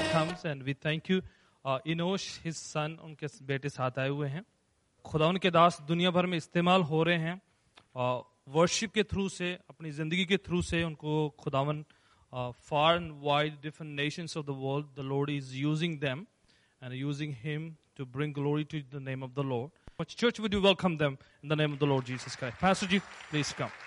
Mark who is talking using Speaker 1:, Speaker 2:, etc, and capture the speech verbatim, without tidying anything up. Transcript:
Speaker 1: comes and we thank you. Uh, Enosh, his son, उनके बेटे साथ आए हुए हैं. खुदा उनके दास दुनिया भर में इस्तेमाल हो रहे हैं. वर्शिप के थ्रू से, अपनी जिंदगी के थ्रू से उनको खुदावन uh, far and wide different nations of the world, the Lord is using them and using him to bring glory to the name of the Lord. Church, would you welcome them in the name of the Lord Jesus Christ? Pastor Ji, please come.